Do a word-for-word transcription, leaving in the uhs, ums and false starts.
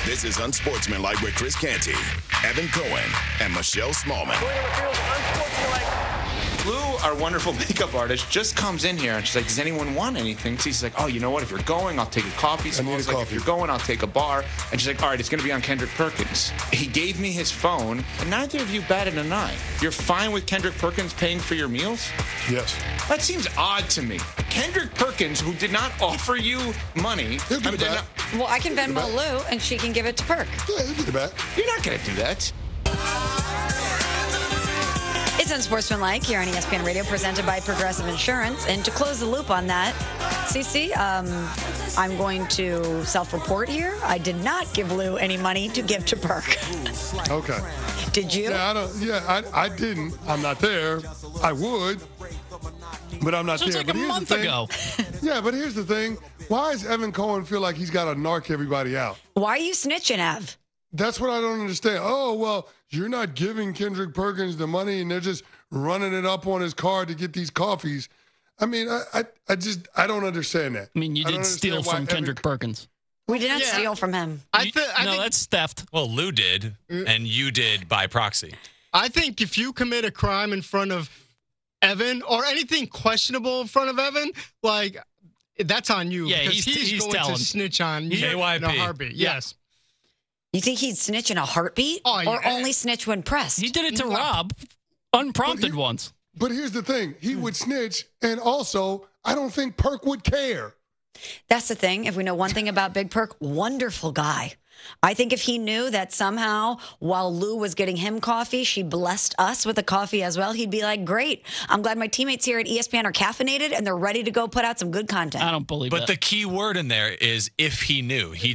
This is Unsportsmanlike with Chris Canty, Evan Cohen, and Michelle Smallman. Lou, our wonderful makeup artist, just comes in here and she's like, does anyone want anything? She's like, oh, you know what? If you're going, I'll take a coffee. Smalls like, if you're going, I'll take a bar. And she's like, all right, it's going to be on Kendrick Perkins. He gave me his phone, and neither of you batted an eye. You're fine with Kendrick Perkins paying for your meals? Yes. That seems odd to me. Kendrick Perkins, who did not offer you money. He'll give I mean, it back. not- Well, I can Venmo Lou, and she can give it to Perk. Yeah, he'll get it back. You're not going to do that. It's Unsportsmanlike here on E S P N Radio, presented by Progressive Insurance. And to close the loop on that, Cece, um, I'm going to self-report here. I did not give Lou any money to give to Perk. Okay. Did you? Yeah, I don't. Yeah, I, I didn't. I'm not there. I would, but I'm not Sounds there. like but a here's month the thing. ago. Yeah, but here's the thing. Why does Evan Cohen feel like he's got to narc everybody out? Why are you snitching, Ev? That's what I don't understand. Oh, well, you're not giving Kendrick Perkins the money, and they're just running it up on his card to get these coffees. I mean, I, I, I just, I don't understand that. I mean, you I don't did steal understand why from Kendrick Evan- Perkins. We did not Yeah. steal from him. I, You- th- I no, think that's theft. Well, Lou did, and you did by proxy. I think if you commit a crime in front of Evan or anything questionable in front of Evan, like that's on you. Yeah, because he's- he's going telling. to snitch on you K Y P. in a heartbeat. Yeah. Yes. You think he'd snitch in a heartbeat? Oh, or yeah. only snitch when pressed? He did it to No. Rob, unprompted But he- once. But here's the thing. He would snitch, and also, I don't think Perk would care. That's the thing. If we know one thing about Big Perk, wonderful guy. I think if he knew that somehow while Lou was getting him coffee, she blessed us with a coffee as well, he'd be like, great. I'm glad my teammates here at E S P N are caffeinated and they're ready to go put out some good content. I don't believe But that. the key word in there is if he knew. He